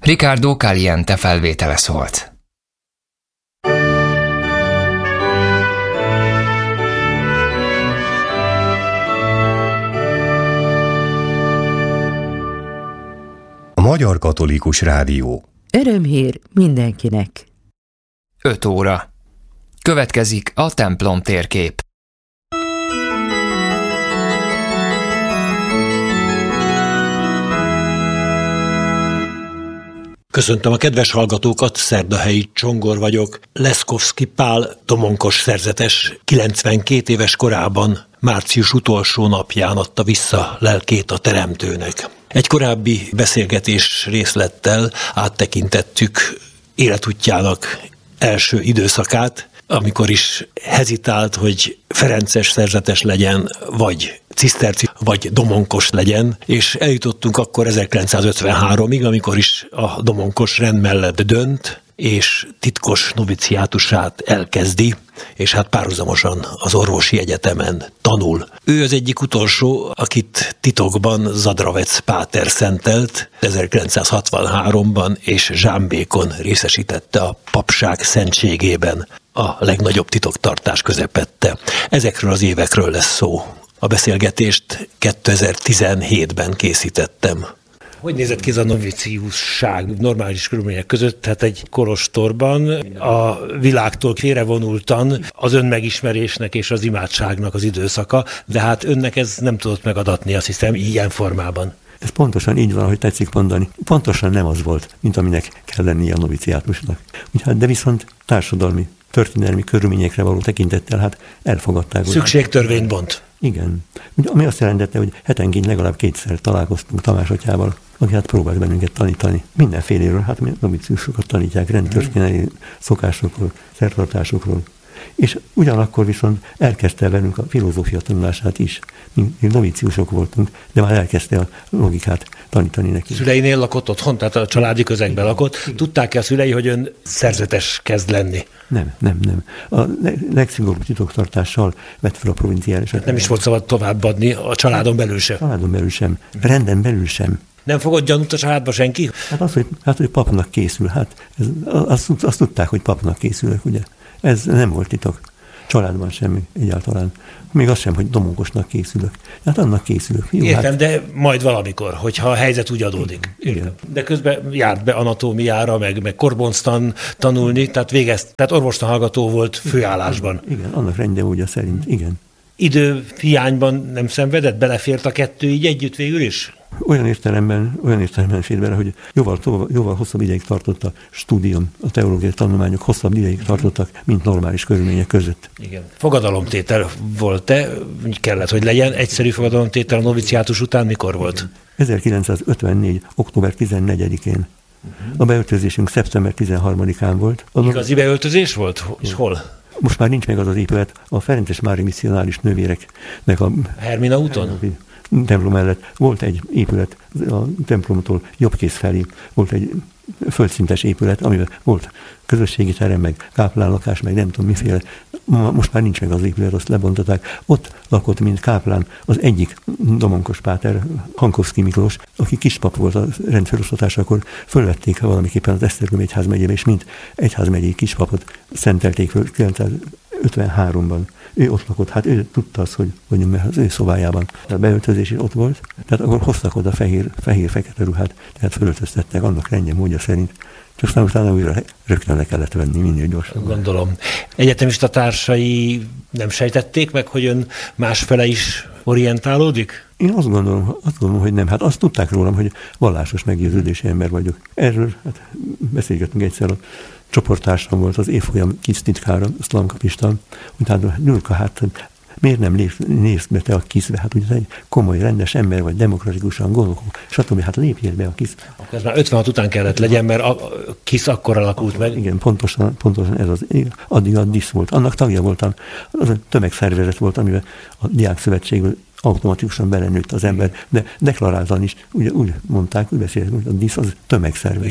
Ricardo Caliente felvétele szólt. A Magyar Katolikus Rádió. Örömhír mindenkinek. 5 óra. Következik a templom térkép. Köszöntöm a kedves hallgatókat, Szerdahelyi Csongor vagyok. Leszkovszky Pál domonkos szerzetes 92 éves korában, március utolsó napján adta vissza lelkét a Teremtőnek. Egy korábbi beszélgetés részlettel áttekintettük életútjának első időszakát, amikor is hezitált, hogy ferences szerzetes legyen, vagy ciszterci, vagy domonkos legyen, és eljutottunk akkor 1953-ig, amikor is a domonkos rend mellett dönt, és titkos noviciátusát elkezdi, és hát párhuzamosan az orvosi egyetemen tanul. Ő az egyik utolsó, akit titokban Zadravec páter szentelt 1963-ban, és Zsámbékon részesítette a papság szentségében. A legnagyobb titoktartás közepette. Ezekről az évekről lesz szó. A beszélgetést 2017-ben készítettem. Hogy nézett ki ez a noviciusság normális körülmények között? Tehát egy kolostorban a világtól félrevonultan az önmegismerésnek és az imádságnak az időszaka, de hát önnek ez nem tudott megadatni, azt hiszem, ilyen formában. Ez pontosan így van, ahogy tetszik mondani. Pontosan nem az volt, mint aminek kell lennie a noviciátusnak. De viszont társadalmi, történelmi körülményekre való tekintettel hát elfogadták. Szükségtörvényt bont. Igen. Ami azt jelentette, hogy hetenként legalább 2-szer találkoztunk Tamás atyával, aki hát próbált bennünket tanítani. Mindenféléről, hát mi noviciusokat tanítják, rendtörténelmi szokásokról, szertartásokról. És ugyanakkor viszont elkezdte velünk a filozófia tanulását is. Mi noviciusok voltunk, de már elkezdte a logikát tanítani neki. Szüleinél lakott otthon, tehát a családi közegben lakott. Tudták-e a szülei, hogy ön szerzetes kezd lenni? Nem. A legszigorúbb titoktartással vett fel a provinciális. Nem is volt szabad továbbadni a családon belül sem. Családon belül sem, renden belül sem. Nem fogott gyanút a családba senki? Hát hogy papnak készül. Hát azt tudták, hogy papnak készülök, ugye. Ez nem volt titok. Családban semmi egyáltalán. Még az sem, hogy domonkosnak készülök. Hát annak készülök. Jó, értem, de majd valamikor, hogyha a helyzet úgy adódik. Igen. De közben járt be anatómiára, meg korbonctan tanulni, tehát orvostan hallgató volt főállásban. Igen, annak rendje szerint, igen. Időhiányban nem szenvedett? Belefért a kettő így együtt végül is? Olyan értelemben fér bele, hogy jóval hosszabb ideig tartott a stúdium, a teológiai tanulmányok hosszabb ideig tartottak, mint normális körülmények között. Igen. Fogadalomtétel volt-e? Kellett, hogy legyen. Egyszerű fogadalomtétel a noviciátus után mikor volt? 1954. október 14-én. A beöltözésünk szeptember 13-án volt. Igazi beöltözés volt? És hol? Most már nincs meg az épület. A Ferences Mári misszionáris nővéreknek a Hermina úton? Templom mellett volt egy épület, a templomtól jobbkész felé volt egy földszintes épület, amiben volt közösségi terem, meg káplánlakás, meg nem tudom miféle. Most már nincs meg az épület, azt lebontották. Ott lakott, mint káplán, az egyik domonkos páter, Hankovszky Miklós, aki kispap volt a rendfelosztatásakor, fölvették valamiképpen az Esztergom egyházmegyébe, és mint egyházmegyei kispapot szentelték föl 1953-ban. Ő ott lakott, hát ő tudta azt, hogy az ő szobájában. A beöltözés is ott volt, tehát akkor hoztak oda fehér-fekete ruhát, tehát fölöltöztettek annak rendje módja szerint. Csak aztán utána újra rögtön le kellett venni, minél gyorsan. Gondolom. Egyetemista társai nem sejtették meg, hogy ön másfele is orientálódik? Én azt gondolom, hogy nem. Hát azt tudták rólam, hogy vallásos meggyőződési ember vagyok. Erről beszélgettünk egyszer, a csoporttársam volt az évfolyam kisztitkára, szlamkapista, utána Gyurka, hát miért nem nézd be te a KISZ-be? Hát ugye egy komoly, rendes ember vagy, demokratikusan gondolkod, stb. Hát lépjél be a KISZ-be. Akkor ez már 56 után kellett legyen, mert a KISZ akkor alakult meg. Igen, pontosan ez az. Addig a DISZ volt. Annak tagja voltam. Az a tömegszervezet volt, amiben a Diákszövetségből automatikusan belenőtt az ember, de deklaráltan is úgy mondták, úgy beszéltek, hogy a DISZ az tömegszervezet.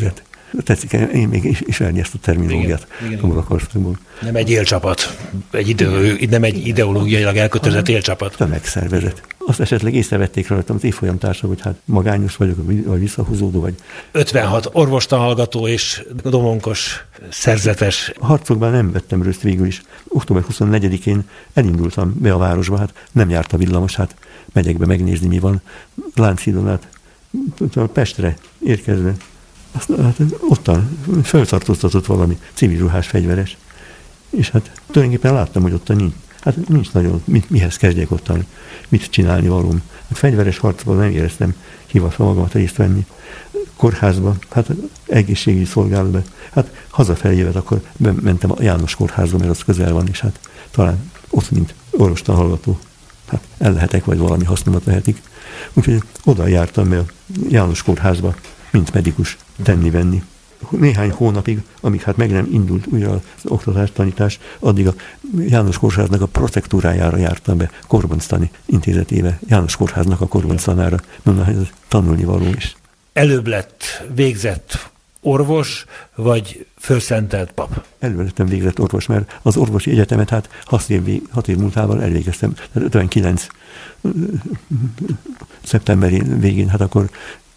tetszik, én még ismerni ezt a terminológiát Kamarakországból. Nem egy élcsapat, nem egy ideológiailag elkötelezett élcsapat. Tömegszervezet. Azt esetleg észrevették rajtam az évfolyamtársak, hogy hát magányos vagyok, vagy visszahúzódó, vagy... 56 orvostanhallgató és domonkos szerzetes. A harcokban nem vettem részt végül is. Október 24-én elindultam be a városba, hát nem járt a villamos, hát megyek be megnézni, mi van. Lánchídon át Pestre érkezve. Hát ottan feltartóztatott valami civil ruhás fegyveres. És hát tulajdonképpen láttam, hogy ottan nincs nagyon, mihez kezdjek ottan, mit csinálni valóm. Hát fegyveres harcban nem éreztem hivatva magamat részt venni. Kórházba, hát egészségügyi szolgálatba, hát hazafelé jövet, akkor mentem a János kórházba, mert az közel van, és hát talán ott, mint orvostanhallgató, hát el lehetek, vagy valami hasznomat vehetik. Úgyhogy oda jártam be a János kórházba, mint medikus tenni-venni. Néhány hónapig, amíg hát meg nem indult újra az oktatás, tanítás, addig a János kórháznak a protektúrájára jártam be, Korbonctani intézetébe, János kórháznak a Korbonctanára, mondom, hogy ez tanulni való is. Előbb lett végzett orvos, vagy fölszentelt pap? Előbb lettem végzett orvos, mert az orvosi egyetemet hát 6 év múltával elvégeztem, 59 szeptemberén végén, hát akkor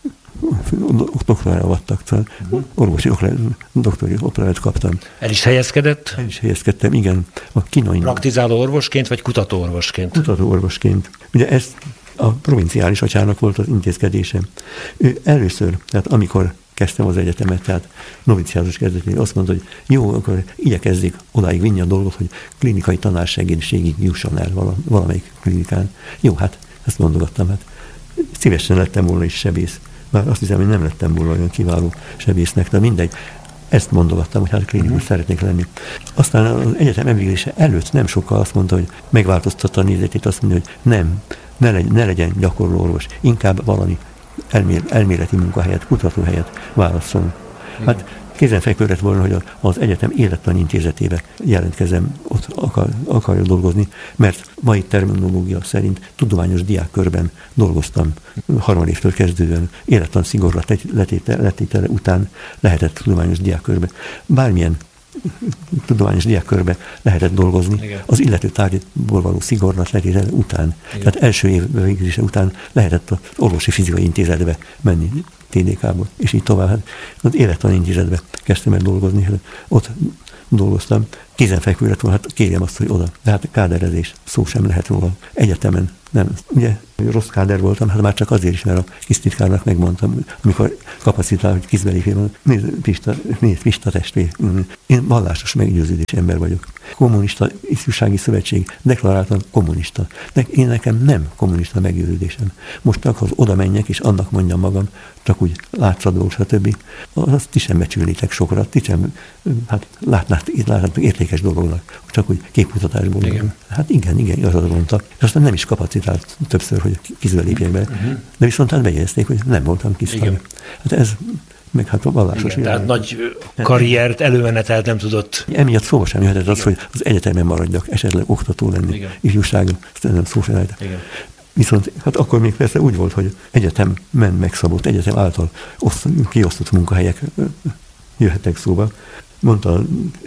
doktorára adtak, szóval orvosi doktori oklevelet kaptam. El is helyezkedett? El is helyezkedtem, igen. A kínai. Praktizáló orvosként, vagy kutatóorvosként? Kutatóorvosként. Ugye ez a provinciális atyának volt az intézkedése. Ő először, tehát amikor kezdtem az egyetemet, tehát noviciázus kezdetén azt mondta, hogy jó, akkor igyekezzék odáig vinni a dolgot, hogy klinikai tanársegédségig jusson el valamelyik klinikán. Jó, hát ezt mondogattam, hát szívesen lettem volna is sebész. Bár azt hiszem, hogy nem lettem volna olyan kiváló sebésznek, de mindegy. Ezt mondogattam, hogy hát klinikus szeretnék lenni. Aztán az egyetem elvégzése előtt nem sokkal azt mondta, hogy megváltoztatta a nézetét, azt mondja, hogy ne legyen gyakorló orvos, inkább valami elméleti munkahelyet, kutatóhelyet válasszon. Hát kézenfekvő lett volna, hogy az egyetem élettani intézetébe jelentkezem, ott akarja dolgozni, mert mai terminológia szerint tudományos diákkörben dolgoztam harmadévtől kezdődően, élettan szigorúan letétele után lehetett tudományos diákkörbe. Bármilyen tudományos diákkörbe lehetett dolgozni, igen. Az illető tárgyból való szigorúan letétele után. Igen. Tehát első év végzése után lehetett az orvosi fizikai intézetbe menni, TDK-ból, és így tovább. Hát az élettani intézetbe kezdtem el dolgozni, ott dolgoztam. Kézenfekvő lett volna, hát kérjem azt, hogy oda. De hát káderezés, szó sem lehet róla. Egyetemen nem. Ugye rossz káder voltam, hát már csak azért is, mert a kisztitkárnak megmondtam, amikor kapacitál, hogy kizbelépé van, nézd, Pista testvér. Én vallásos meggyőződés ember vagyok. Kommunista ifjúsági szövetség, deklaráltan kommunista. De én nekem nem kommunista meggyőződésem. Most csak az oda menjek, és annak mondjam magam, csak úgy látszadó, stb. Azt ti sem becsülnétek sokra, ti sem látnátok értékes dolognak, csak úgy képkutatásból. Igen. Hát igen, az mondta. És aztán nem is kapacitált többször, hogy kizbe lépjek be. De viszont hát bejegyezték, hogy nem voltam kisztag. Hát ez meg hát a vallásos világ. Tehát nagy karriert, előmenetelt nem tudott. Emiatt szó sem jöhetett az, hogy az egyetemen maradjak, esetleg oktató lenni, ifjúságon, nem szó sem lehetett. Viszont hát akkor még persze úgy volt, hogy egyetem megszabott, egyetem által kiosztott munkahelyek jöhettek szóba. Mondta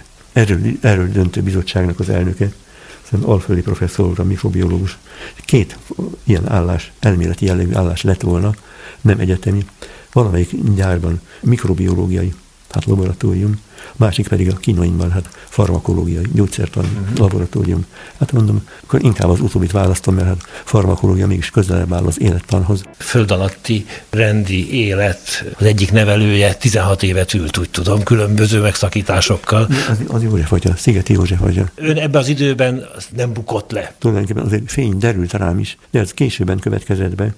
erről döntő bizottságnak az elnöke, szerintem Alföldi professzor volt, a mikrobiológus. 2 ilyen állás, elméleti jellegű állás lett volna, nem egyetemi, valamelyik gyárban mikrobiológiai, hát laboratórium, másik pedig a kínaiban, hát farmakológiai, gyógyszertani laboratórium. Hát mondom, akkor inkább az utóbbit választom, mert hát farmakológia mégis közelebb áll az élettanhoz. Föld alatti rendi élet, az egyik nevelője 16 évet ült, úgy tudom, különböző megszakításokkal. Az József atya, Szigeti József atya. Ön ebben az időben nem bukott le. Tulajdonképpen azért fény derült rám is, de ez későbben következett be,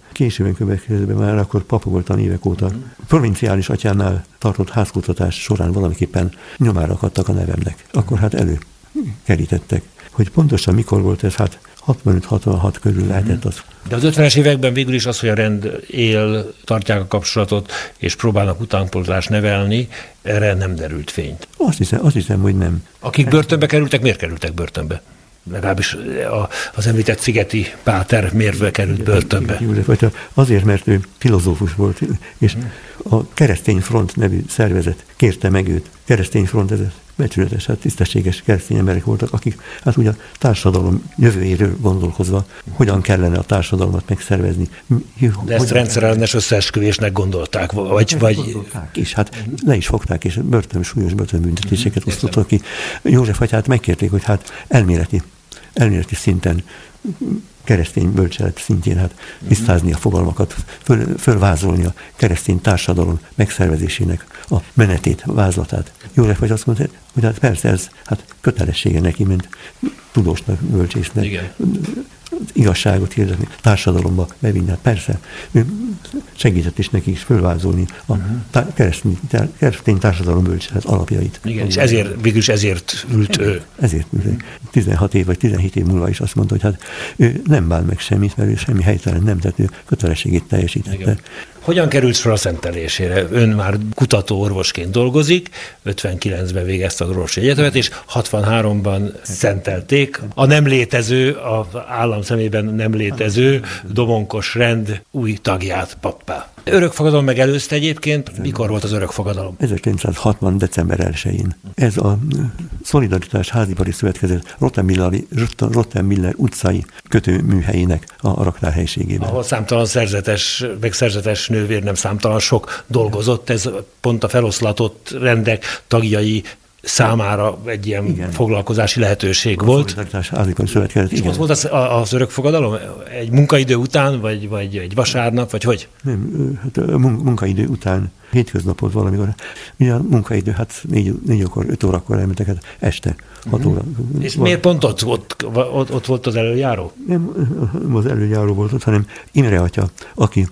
már akkor papa voltam évek óta. Provinciális atyánál tartott házkutatás során valamiképpen nyomára akadtak a nevemnek. Akkor hát előkerítettek. Hogy pontosan mikor volt ez, hát 65-66 körül lehetett az. De az 50-es években végül is az, hogy a rend él, tartják a kapcsolatot, és próbálnak utánpótlást nevelni, erre nem derült fényt. Azt hiszem, hogy nem. Akik börtönbe kerültek, miért kerültek börtönbe? legalábbis az említett szigeti páter mérve került börtönbe. Azért, mert ő filozófus volt, és a Keresztény Front nevű szervezet kérte meg őt. Keresztény Front, ez becsületes, tisztességes keresztény emberek voltak, akik hát ugye a társadalom jövőjéről gondolkozva, hogyan kellene a társadalmat megszervezni. De ezt rendszerellenes összeesküvésnek gondolták, vagy... És hát le is fogták, és súlyos börtönbüntetéseket osztottak ki. József atyát megkérték, hogy hát elméleti szinten, keresztény bölcselet szintjén hát tisztázni a fogalmakat, fölvázolni a keresztény társadalom megszervezésének a menetét, vázlatát. József vagy azt mondta, hogy hát persze ez hát kötelessége neki, mint tudósnak, bölcsésznek. Igen. Igazságot hirdetni, társadalomba bevinni. Hát persze, ő segített is neki is fölvázolni a keresztény társadalom bölcselet alapjait. Igen, és ezért ült ő. Ezért ült. 16 év vagy 17 év múlva is azt mondta, hogy hát ő nem bánt meg semmit, mert ő semmi helytelen nem tett, ő kötelességét teljesítette. Igen. Hogyan került fel a szentelésére? Ön már kutató orvosként dolgozik, 59-ben végezte az orvosi egyetemet, és 63-ban szentelték a nem létező, az állam szemében nem létező Domonkos rend új tagját pappá. Örökfogadalom megelőzte egyébként. Mikor volt az örökfogadalom? 1960. december 1-én. Ez a Szolidaritás Házipari Szövetkezet Rottenmiller utcai kötőműhelyének a raktárhelyiségében. Ahol számtalan szerzetes nővér, nem számtalan sok dolgozott, ez pont a feloszlatott rendek tagjai számára egy ilyen igen. foglalkozási lehetőség volt. És ott volt az örökfogadalom? Egy munkaidő után, vagy egy vasárnap, vagy hogy? Nem, hát munkaidő után, hétköznapot valamikor. Ugye a munkaidő, hát 4-kor, 5 órakor elmentek, hát este 6 óra. És miért pont ott volt az előjáró? Nem az előjáró volt ott, hanem Imre atya, aki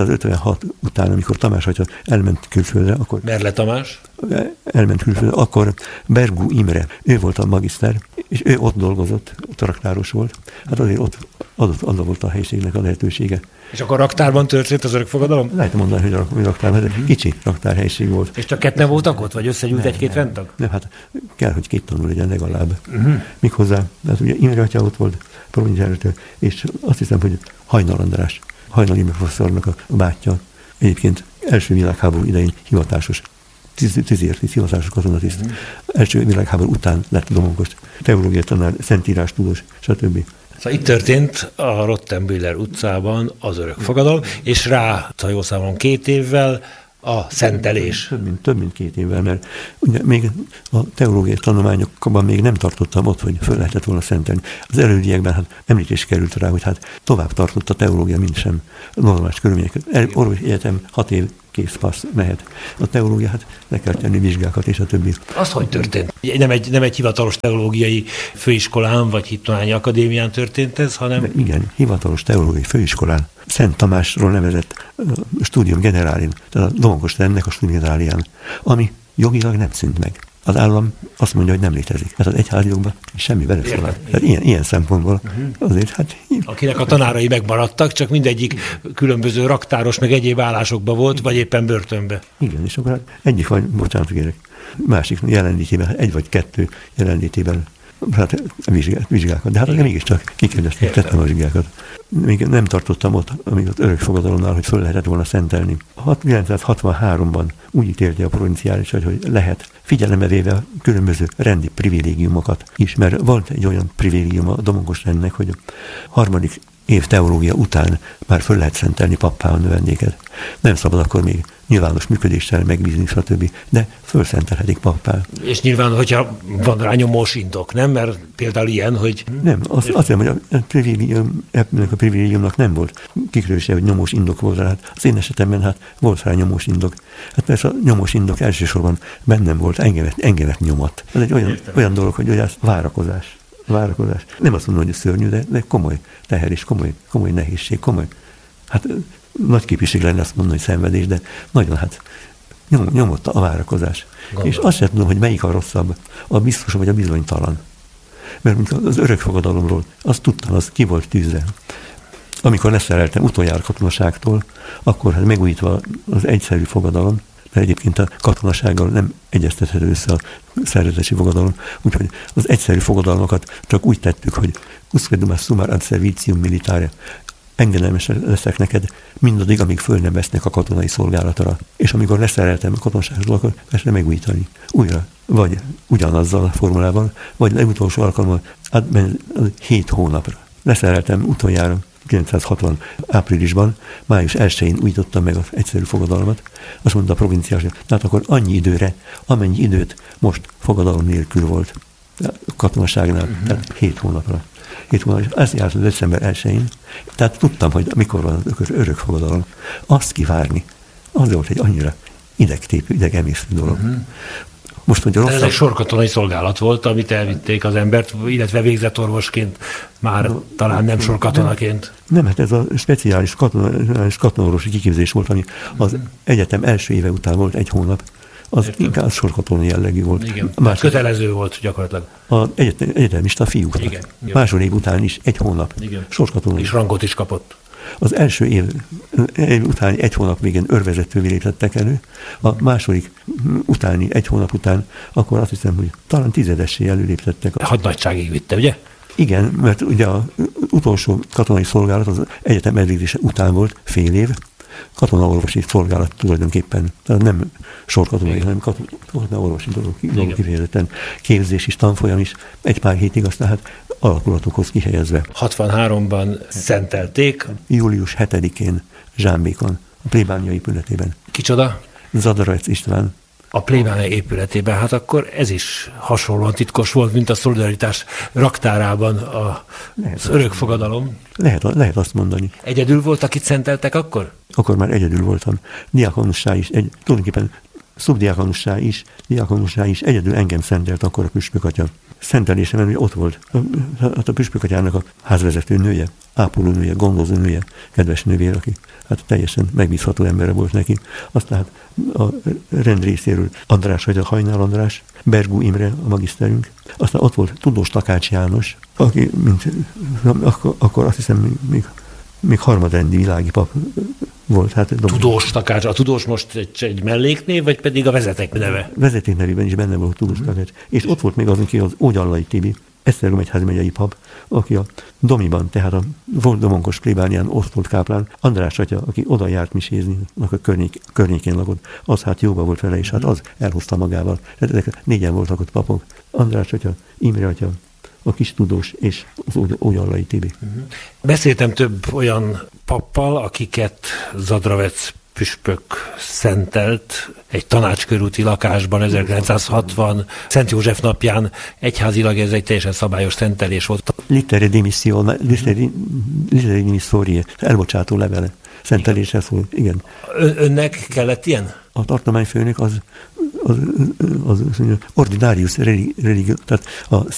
956 után, amikor Tamás atya elment külföldre, akkor... Merle Tamás? Elment külföldre, akkor Bergú Imre, ő volt a magiszter, és ő ott dolgozott, ott raktáros volt. Hát azért ott adott volt a helyiségnek a lehetősége. És akkor raktárban történt az örökfogadalom? Lehet mondani, hogy raktárban, ez kicsi raktárhelység volt. És csak ketten voltak ott, vagy összegyűlt egy-két rendtag? Nem, hát kell, hogy 2 tanul legyen legalább. Méghozzá, hát ugye Imre atya ott volt, provinciáltől, és azt hiszem, hogy Hajnal András, Hajnal Imre professzornak a bátyja, egyébként első világháború idején hivatásos, tűzérti hivatásos katonatiszt. Első világháború után lett Domonkos, teológiai tanár, szentírás tudós, stb. Szóval itt történt a Rottenmiller utcában az örökfogadalom, és rá, ha jól számolom, 2 évvel a szentelés. Több mint 2 évvel, mert ugye még a teológiai tanulmányokban még nem tartottam ott, hogy föl lehetett volna szentelni. Az előzőekben hát említés került rá, hogy hát tovább tartott a teológia, mint sem normális körülmények. Orvosi egyetem 6 év kész passz mehet. A teológia, hát le kell tenni vizsgákat és a többi. Az hogy történt? Nem egy hivatalos teológiai főiskolán vagy hittudományi akadémián történt ez, hanem... De igen, hivatalos teológiai főiskolán. Szent Tamásról nevezett Studium Generalium, tehát a Domonkos rendnek a Studium Generalium, ami jogilag nem szűnt meg. Az állam azt mondja, hogy nem létezik. Tehát az egyházi jogban semmi beleszólás. Tehát ilyen szempontból azért hát... Akinek a tanárai megmaradtak, csak mindegyik különböző raktáros, meg egyéb állásokban volt, vagy éppen börtönbe. Igen, és akkor hát egyik vagy, bocsánat, kérek, másik jelenlétében, 1 vagy 2 jelenlétében hát vizsgákat. De hát mégiscsak kikérdezték, tettem a vizsgákat. Még nem tartottam ott, amíg az örökfogadalomnál, hogy föl lehetett volna szentelni. 1963-ban úgy ítélte a provinciális, hogy lehet, figyelembe véve különböző rendi privilégiumokat is, mert volt egy olyan privilégium a Domonkos rendnek, hogy a 3. év teológia után már föl lehet szentelni pappá a növendéket. Nem szabad akkor még nyilvános működéssel megbízni, stb. De fölszentelhetik pappá. És nyilván, hogyha van rá nyomós indok, nem? Mert például ilyen, hogy... Nem, azt hiszem, hogy a privilégiumnak nem volt kikrőse, hogy nyomós indok volt rá. Hát az én esetemben hát volt rá nyomós indok. Hát persze a nyomós indok elsősorban bennem volt, engemet nyomat. Ez egy olyan dolog, hogy ez várakozás. Nem azt mondom, hogy szörnyű, de komoly teher és komoly nehézség, hát nagy képviség lenne azt mondani, hogy szenvedés, de nagyon hát nyomott a várakozás. Gondolom. És azt sem tudom, hogy melyik a rosszabb, a biztos vagy a bizonytalan. Mert az örökfogadalomról, azt tudtam, az ki volt tűzzel. Amikor leszereltem utoljára katonaságtól, akkor hát megújítva az egyszerű fogadalom, egyébként a katonasággal nem egyeztethető össze a szerzetesi fogadalom, úgyhogy az egyszerű fogadalmakat csak úgy tettük, hogy usque sumar ad servitium militare, engedelmes leszek neked mindaddig, amíg föl nem vesznek a katonai szolgálatra. És amikor leszereltem a katonaságról, akkor persze megújítani. Újra, vagy ugyanazzal a formulával, vagy legutolsó alkalommal 7 hónapra. Leszereltem utoljára 1960 áprilisban, május 1-én újítottam meg az egyszerű fogadalmat. Azt mondta a provinciás, tehát akkor annyi időre, amennyi időt most fogadalom nélkül volt a katonaságnál, tehát 7 hónapra. 7 hónapra, ez járt december 1-én, tehát tudtam, hogy mikor van az örök fogadalom. Azt kivárni, az volt egy annyira idegtépő, idegemésztő dolog. Most, hogy ez egy sorkatonai szolgálat volt, amit elvitték az embert, illetve végzett orvosként, már talán nem sorkatonaként. Nem, hát ez a speciális katonaorvosi kiképzés volt, ami az egyetem első éve után volt 1 hónap. Az inkább sorkatonai jellegű volt. Igen, kötelező volt gyakorlatilag. Az egyetemista fiúknak. Második év után is 1 hónap. Sorkatonai. És rangot is kapott. Az első év utáni 1 hónap végén őrvezetővé léptettek elő, a második utáni 1 hónap után, akkor azt hiszem, hogy talán 10-essé előléptettek. Hadnagyságig vitte, ugye? Igen, mert ugye az utolsó katonai szolgálat az egyetem elvégzése után volt fél év, katonaorvosi szolgálat tulajdonképpen, tehát nem sorkatonai, hanem katonaorvosi dolog kifejezetten, képzés is, tanfolyam is, egy pár hétig, aztán hát alakulatokhoz kihelyezve. 63-ban szentelték. Július 7-én Zsámbékon, a plébánia épületében. Kicsoda? Zadravec István. A plébánia épületében, hát akkor ez is hasonlóan titkos volt, mint a Szolidaritás raktárában az örökfogadalom. Lehet azt mondani. Egyedül volt, akit szenteltek akkor? Akkor már egyedül voltam. Diákonussá is, tulajdonképpen szubdiákonussá is, egyedül engem szentelt akkor a püspökatya. Szentelésem, mert ott volt. Hát a püspökatyának a házvezető nője, ápolónője, gondozó nője, kedves nővér, aki hát teljesen megbízható embere volt neki. Aztán hát a rend részéről András, vagy a Hajnál András, Bergú Imre, a magiszterünk. Aztán ott volt Tudós Takács János, aki akkor azt hiszem még harmadrendi világi pap volt. Hát, Tudós Takács. A Tudós most egy melléknév, vagy pedig a vezeték neve? Vezeték nevében is benne volt Tudós Takács. És ott volt még az, aki az Ógyallai Tibi, Esztergom egyházmegyei pap, aki a Domiban, tehát a volt domonkos plébánián ott volt káplán, András atya, aki oda járt misézni, a környékén lakott, az hát jóba volt vele, és hát az elhozta magával. Tehát ezek 4-en voltak ott papok. András atya, Imre atya, a Kis Tudós és az Ógyallai Tibi. Beszéltem több olyan pappal, akiket Zadravec püspök szentelt egy tanácskörúti lakásban 1960 Szent József napján. Egyházilag ez egy teljesen szabályos szentelés volt. Littere dimissorie, elbocsátó levele. Szentelésre szól, igen. Önnek kellett ilyen? A tartományfőnök az ordinarius religio, tehát a